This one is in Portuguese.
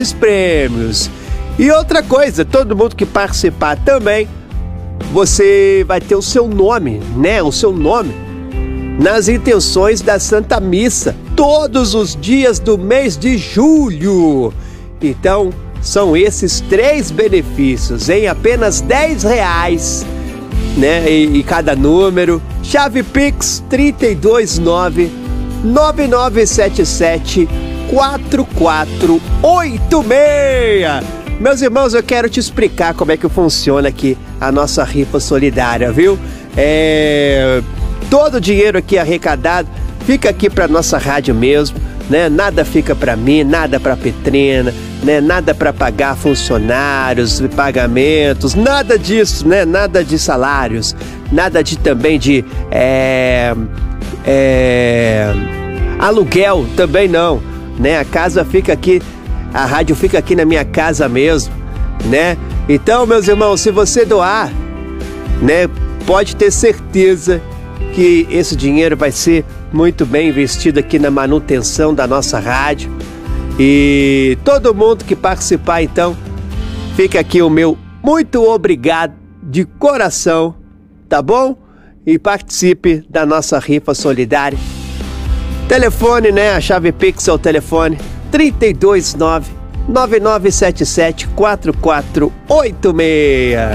prêmios. E outra coisa, todo mundo que participar também, você vai ter o seu nome, né? O seu nome nas intenções da Santa Missa, todos os dias do mês de julho. Então, são esses 3 benefícios em apenas R$10, né? E cada número. Chave Pix 329-9977-4486. Meus irmãos, eu quero te explicar como é que funciona aqui a nossa rifa solidária, viu? Todo o dinheiro aqui arrecadado fica aqui para nossa rádio mesmo, né? Nada fica para mim, nada para Petrina, né? Nada para pagar funcionários, pagamentos, nada disso, né? Nada de salários, nada de também de aluguel também não, né? A casa fica aqui, a rádio fica aqui na minha casa mesmo, né? Então, meus irmãos, se você doar, né, pode ter certeza que esse dinheiro vai ser muito bem investido aqui na manutenção da nossa rádio. E todo mundo que participar, então, fica aqui o meu muito obrigado de coração, tá bom? E participe da nossa rifa solidária. Telefone, né? A chave Pix é o telefone 329-9977-4486.